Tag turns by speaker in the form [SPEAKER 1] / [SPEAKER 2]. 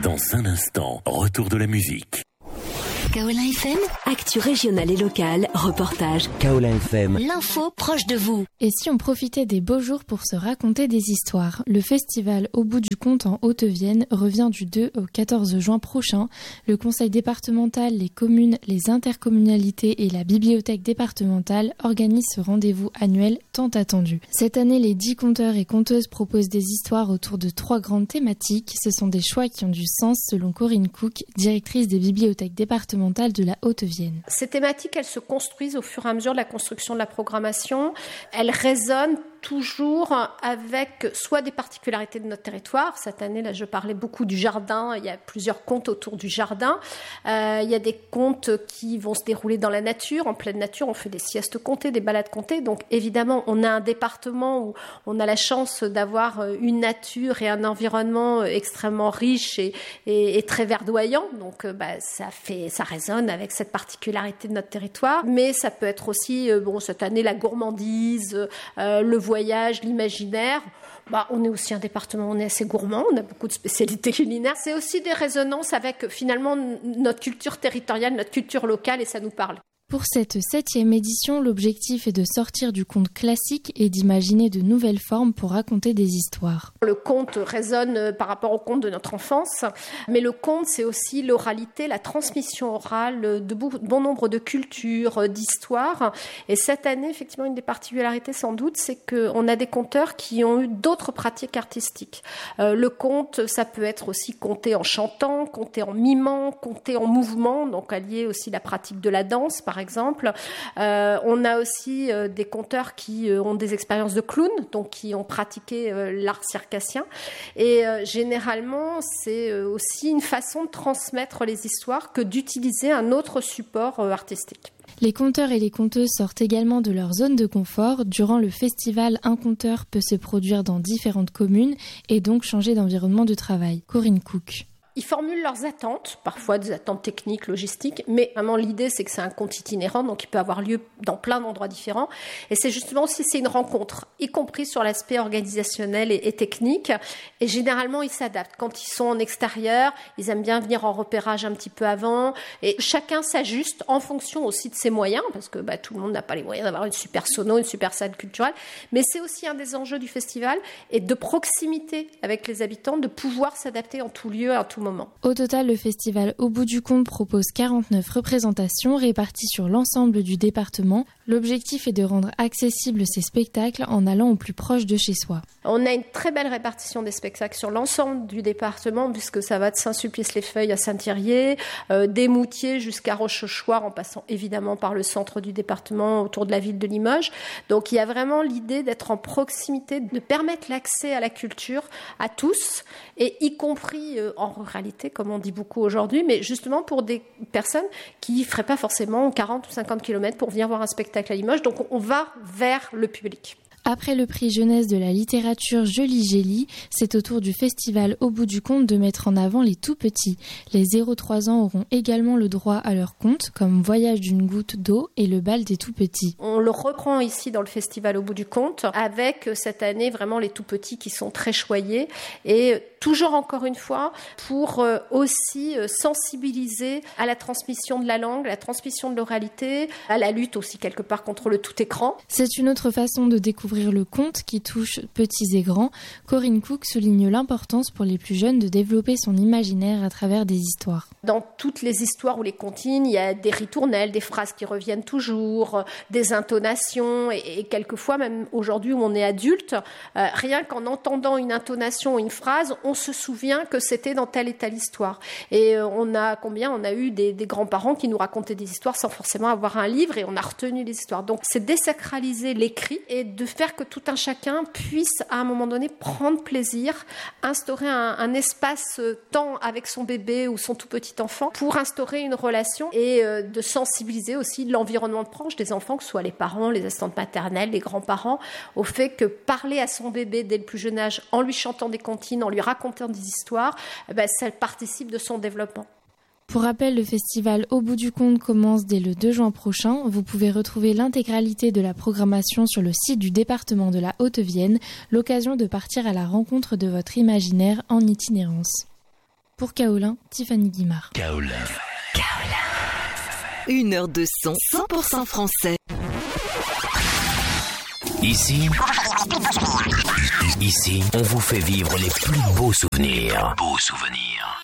[SPEAKER 1] Dans un instant, retour de la musique.
[SPEAKER 2] Kaolin FM, actu régionale et locale, reportage.
[SPEAKER 3] Kaolin FM,
[SPEAKER 2] l'info proche de vous.
[SPEAKER 4] Et si on profitait des beaux jours pour se raconter des histoires? Le festival Au bout du compte en Haute-Vienne revient du 2 au 14 juin prochain. Le conseil départemental, les communes, les intercommunalités et la bibliothèque départementale organisent ce rendez-vous annuel tant attendu. Cette année, les 10 conteurs et conteuses proposent des histoires autour de 3 grandes thématiques. Ce sont des choix qui ont du sens selon Corinne Cook, directrice des bibliothèques départementales de la Haute-Vienne.
[SPEAKER 5] Ces thématiques, elles se construisent au fur et à mesure de la construction de la programmation. Elles résonnent toujours avec soit des particularités de notre territoire. Cette année, là, je parlais beaucoup du jardin. Il y a plusieurs contes autour du jardin. Il y a des contes qui vont se dérouler dans la nature. En pleine nature, on fait des siestes comptées, des balades comptées. Donc, évidemment, on a un département où on a la chance d'avoir une nature et un environnement extrêmement riche et très verdoyant. Donc, ça résonne avec cette particularité de notre territoire. Mais ça peut être aussi, cette année, la gourmandise, le voyage, l'imaginaire. On est aussi un département, on est assez gourmand, on a beaucoup de spécialités culinaires. C'est aussi des résonances avec finalement notre culture territoriale, notre culture locale, et ça nous parle.
[SPEAKER 4] Pour cette 7e édition, l'objectif est de sortir du conte classique et d'imaginer de nouvelles formes pour raconter des histoires.
[SPEAKER 5] Le conte résonne par rapport au conte de notre enfance, mais le conte, c'est aussi l'oralité, la transmission orale de bon nombre de cultures, d'histoires. Et cette année, effectivement, une des particularités sans doute, c'est qu'on a des conteurs qui ont eu d'autres pratiques artistiques. Le conte, ça peut être aussi conté en chantant, conté en mimant, conté en mouvement, donc allier aussi la pratique de la danse, par exemple. On a aussi des conteurs qui ont des expériences de clown, donc qui ont pratiqué l'art circassien. Et généralement, c'est aussi une façon de transmettre les histoires que d'utiliser un autre support artistique.
[SPEAKER 4] Les conteurs et les conteuses sortent également de leur zone de confort. Durant le festival, un conteur peut se produire dans différentes communes et donc changer d'environnement de travail. Corinne Cook.
[SPEAKER 5] Ils formulent leurs attentes, parfois des attentes techniques, logistiques, mais vraiment l'idée c'est que c'est un conte itinérant, donc il peut avoir lieu dans plein d'endroits différents. Et c'est justement aussi c'est une rencontre, y compris sur l'aspect organisationnel et technique. Et généralement ils s'adaptent. Quand ils sont en extérieur, ils aiment bien venir en repérage un petit peu avant. Et chacun s'ajuste en fonction aussi de ses moyens, parce que tout le monde n'a pas les moyens d'avoir une super sono, une super salle culturelle. Mais c'est aussi un des enjeux du festival et de proximité avec les habitants, de pouvoir s'adapter en tout lieu, à tout moment.
[SPEAKER 4] Au total, le festival Au bout du compte propose 49 représentations réparties sur l'ensemble du département. L'objectif est de rendre accessibles ces spectacles en allant au plus proche de chez soi.
[SPEAKER 5] On a une très belle répartition des spectacles sur l'ensemble du département, puisque ça va de Saint-Sulpice-les-Feuilles à Saint-Thirier, des Moutiers jusqu'à Rochechouart, en passant évidemment par le centre du département, autour de la ville de Limoges. Donc il y a vraiment l'idée d'être en proximité, de permettre l'accès à la culture à tous, et y compris en ruralité, comme on dit beaucoup aujourd'hui, mais justement pour des personnes qui ne feraient pas forcément 40 ou 50 km pour venir voir un spectacle à Limoges. Donc on va vers le public.
[SPEAKER 4] Après le prix jeunesse de la littérature Jolie Gélie, c'est au tour du festival Au bout du compte de mettre en avant les tout petits. Les 0-3 ans auront également le droit à leur conte, comme Voyage d'une goutte d'eau et Le bal des tout petits.
[SPEAKER 5] On le reprend ici dans le festival Au bout du compte, avec cette année vraiment les tout petits qui sont très choyés, et toujours encore une fois pour aussi sensibiliser à la transmission de la langue, à la transmission de l'oralité, à la lutte aussi quelque part contre le tout écran.
[SPEAKER 4] C'est une autre façon de découvrir le conte qui touche petits et grands. Corinne Cook souligne l'importance pour les plus jeunes de développer son imaginaire à travers des histoires.
[SPEAKER 5] Dans toutes les histoires ou les comptines, il y a des ritournelles, des phrases qui reviennent toujours, des intonations, et quelquefois même aujourd'hui où on est adulte, rien qu'en entendant une intonation ou une phrase, on se souvient que c'était dans telle et telle histoire. Et on a eu des grands-parents qui nous racontaient des histoires sans forcément avoir un livre, et on a retenu les histoires. Donc c'est désacraliser l'écrit et de faire que tout un chacun puisse à un moment donné prendre plaisir, instaurer un espace-temps avec son bébé ou son tout petit enfant pour instaurer une relation, et de sensibiliser aussi l'environnement proche des enfants, que ce soit les parents, les assistantes maternelles, les grands-parents, au fait que parler à son bébé dès le plus jeune âge en lui chantant des comptines, en lui racontant des histoires, ça participe de son développement.
[SPEAKER 4] Pour rappel, le festival Au bout du compte commence dès le 2 juin prochain. Vous pouvez retrouver l'intégralité de la programmation sur le site du département de la Haute-Vienne, l'occasion de partir à la rencontre de votre imaginaire en itinérance. Pour Kaolin, Tiffany Guimard.
[SPEAKER 1] Kaolin.
[SPEAKER 2] 1 heure de son 100% français.
[SPEAKER 1] Ici, on vous fait vivre les plus beaux souvenirs.